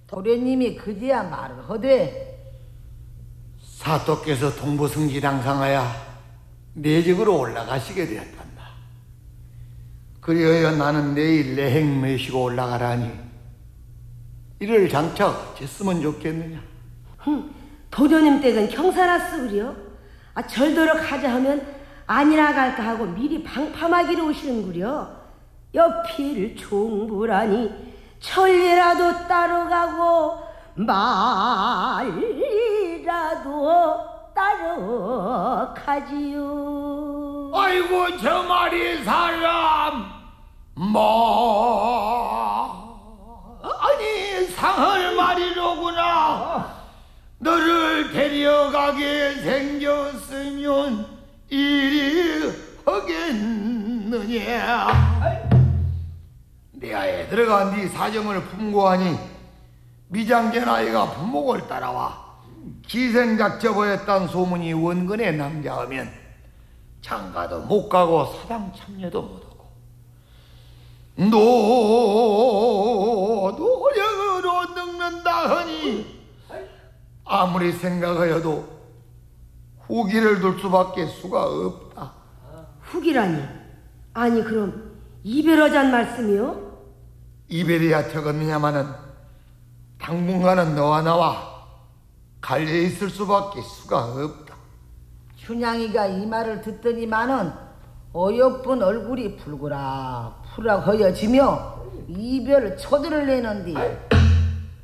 도련님이 그제야 말을 하되 사또께서 동부승지당상하여 내 집으로 올라가시게 되었단다. 그리하여 나는 내일 내행 모시고 올라가라니 이를 장차 어쨌으면 좋겠느냐. 도련님 댁은 경사났으구려. 절더러 가자 하면 아니나 갈까 하고 미리 방파하기로 오시는구려. 옆일 총부라니 천리라도 따라가고 말이라도 따라가지요. 아이고 저 말이 사람 아니 상할 말이로구나. 너를 데려가게 생겼으면 이리 하겠느냐. 내아에 들어간 네 사정을 품고하니 미장견 아이가 부목을 따라와 기생작저보였단 소문이 원근에 남자하면 장가도 못 가고 사당 참여도 못하고 노력으로 늙는다 하니 아무리 생각하여도 후기를 둘 수밖에 수가 없다. 후기라니? 아니 그럼 이별하잔 말씀이요? 이별이야 되겠느냐마는 당분간은 너와 나와 갈려 있을 수밖에 수가 없다. 춘향이가 이 말을 듣더니만은 어여쁜 얼굴이 붉으라 푸락 허여지며 이별을 초들을 내는디